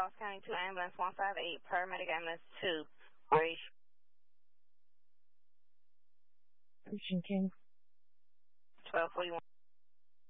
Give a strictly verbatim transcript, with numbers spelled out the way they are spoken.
Charles County two ambulance one five eight, paramedic ambulance two, Ray. Ocean King. twelve forty-one.